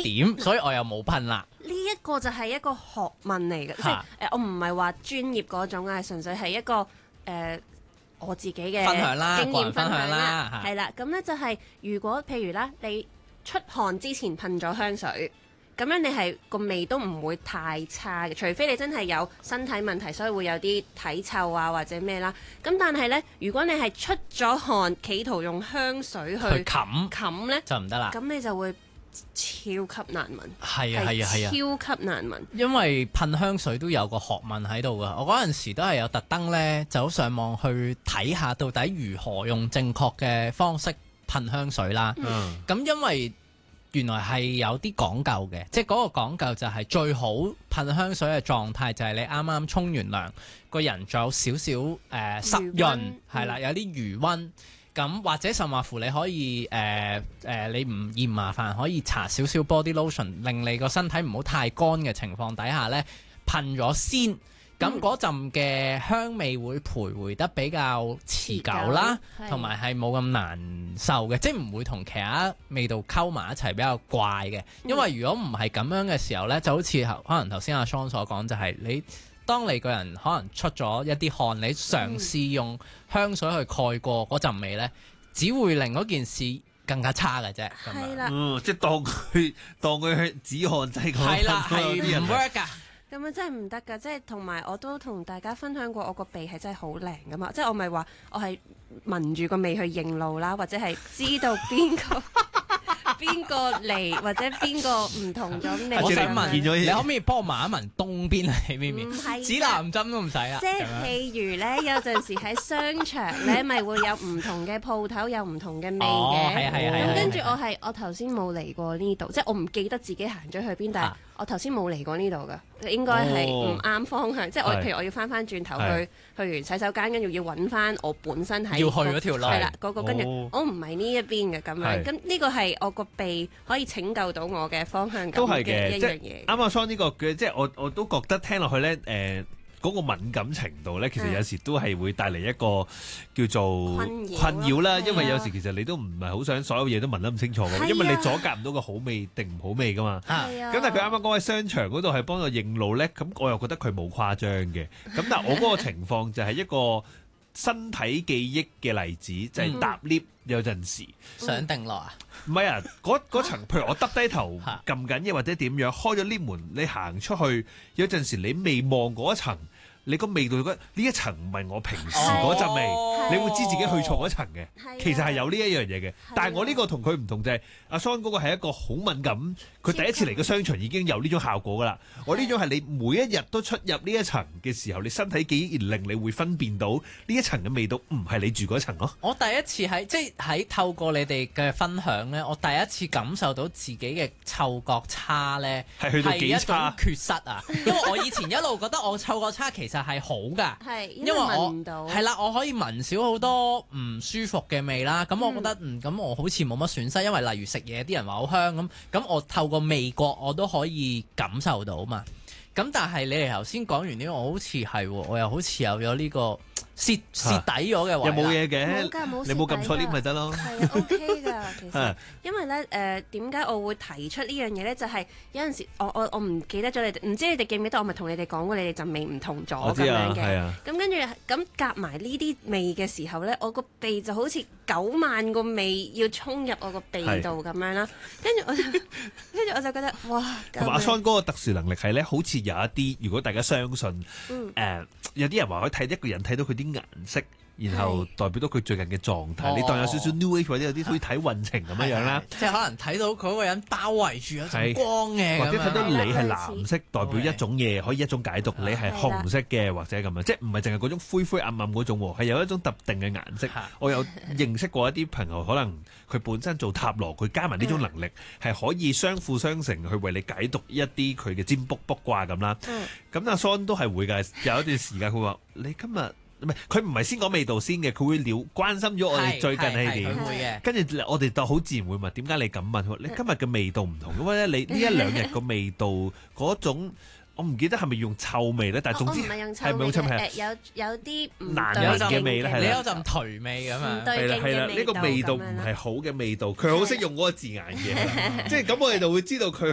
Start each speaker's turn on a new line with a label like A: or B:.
A: 點，所以我又冇噴啦。
B: 呢一個就係一個學問嚟嘅，即係我唔係話專業嗰種啊，純粹係一個我自己嘅
A: 分享啦，
B: 經驗分享
A: 啦
B: 啦，係啦。咁咧就係如果譬如啦，你出汗之前噴咗香水。咁樣你係個味都唔會太差嘅，除非你真係有身體問題，所以會有啲體臭啊或者咩啦。咁但係呢，如果你係出咗汗，企圖用香水去冚呢，
A: 就唔得啦。
B: 咁你就會超級難聞。
A: 係啊，
B: 超級難聞。
A: 因為噴香水都有個學問喺度噶。我嗰陣時都係有特登呢，走上網去睇下到底如何用正確嘅方式噴香水啦。咁因為原來係有啲講究嘅，即係嗰個講究就係最好噴香水嘅狀態就係你啱啱沖完涼，個人仲有少少濕潤，係啦，有啲餘溫。咁或者甚或乎你可以你唔嫌麻煩，可以搽少少 body lotion， 令你個身體唔好太乾嘅情況底下呢，噴咗先。咁嗰陣嘅香味會徘徊得比較持久啦，同埋係冇咁難受嘅，即係唔會同其他味道溝埋一齊比較怪嘅。因為如果唔係咁樣嘅時候呢，就好似可能頭先阿 Sean 所講，就係當你個人可能出咗一啲汗，你嘗試用香水去蓋過嗰陣味呢，只會令嗰件事更加差嘅啫。
B: 係啦，
C: 即係當佢係止汗劑咁，
A: 係啦，係唔 work 㗎。
B: 咁樣真係唔得㗎，即係同埋我都同大家分享過，我個鼻係真係好靈㗎嘛，即係我咪話我係聞住個味去認路啦，或者係知道邊個嚟，或者邊個唔同咗味。
A: 我想問，你可唔可以幫我聞一聞東邊係咩味？
B: 唔係
A: 指南針都唔使啊！
B: 即係譬如咧，有陣時喺商場咧，咪會有唔同嘅鋪頭有唔同嘅味嘅。咁跟住我頭先冇嚟過呢度，即係我唔記得自己行咗去邊，但係我頭先冇嚟過呢度㗎，應該係唔啱方向。即係譬如我要翻轉頭去完洗手間，跟住要揾翻我本身喺
A: 要去嗰條路，
B: 係啦，嗰個跟住我唔係呢一邊嘅咁樣。咁呢個係我個鼻可以拯救到我嘅方向感嘅一樣嘢。
C: 啱啱 Sean 呢個嘅，即係我都覺得聽落去咧，嗰個敏感程度咧，其實有時都係會帶嚟一個叫做困擾啦。因為有時其實你都唔係好想所有嘢都聞得咁清楚嘅，因為你阻隔唔到個好味定唔好味噶嘛。咁但係佢啱啱講喺商場嗰度係幫我認路咧，咁我又覺得佢冇誇張嘅。咁但係我嗰個情況就係一個身體記憶嘅例子，就係搭 lift 有陣時
A: 上定落啊？
C: 唔係啊，嗰層譬如我耷低頭撳緊嘢或者點樣，開咗 lift 門，你行出去有陣時你未望嗰一層。你個味道覺得呢一層唔係我平時嗰陣味，你會知自己去錯嗰層嘅。其實係有呢一樣嘢嘅，但係我呢個同佢唔同就係阿 Sean 嗰個係一個好敏感，佢第一次嚟個商場已經有呢種效果噶啦。我呢種係你每一日都出入呢一層嘅時候，你身體記憶而令你會分辨到呢一層嘅味道唔係你住嗰層咯。
A: 我第一次喺透過你哋嘅分享咧，我第一次感受到自己嘅嗅覺差咧，
C: 係去到幾差？
A: 係一種缺失啊！因為我以前一路覺得我嗅覺差其實係好㗎，因為我係啦，我可以聞少好多唔舒服嘅味啦。咁我覺得咁我好似冇乜損失，因為例如食嘢啲人話好香咁我透過味覺我都可以感受到嘛。咁但係你哋頭先講完呢個，我好似係我又好似有咗呢個蝕底咗嘅話，
C: 又冇嘢嘅，你冇撳錯 lift 咪得咯。
B: 係啊 OK 㗎，其實因為咧點解我會提出呢樣嘢咧？就係有陣時我唔記得咗你哋，唔知你哋記唔記得我咪同你哋講過，你哋陣味唔同咗咁樣嘅。咁跟住咁夾埋呢啲味嘅時候咧，我個鼻就好似9萬個味要衝入我個鼻度咁樣啦。跟住我就覺得哇！
C: 同埋阿 Sean 嗰個特殊能力係咧，好似有一啲，如果大家相信有啲人話可以睇一個人睇到佢啲顏色，然後代表到佢最近嘅狀態。你當有少少 New Age 或者有啲可以睇運程咁樣啦。
A: 即係可能睇到佢嗰個人包圍住一種光嘅，
C: 或者睇到你係藍色代表一種嘢，可以一種解讀；你係紅色嘅或者咁樣，即係唔係淨係嗰種灰灰暗暗嗰種，係有一種特定嘅顏色。我有認識過一啲朋友，可能佢本身做塔羅，佢加埋呢種能力係可以相輔相成去為你解讀一啲佢嘅占卜卜卦咁啦。咁阿 Sean 都係會㗎，有一段時間佢話：你今日。佢唔係先講味道先嘅，佢會關心咗我哋最近係點，跟住我哋就好自然會問點解你咁問？你今日嘅味道唔同，咁咧你呢1-2日個味道嗰種，我唔記得係咪用臭味咧？但係總之係咪用臭味？
B: 有啲
C: 難聞嘅味咧，
A: 你有陣頹味咁樣，
C: 係啦，呢個味道唔係好嘅味道，佢好識用嗰個字眼嘅，即係咁我哋就會知道佢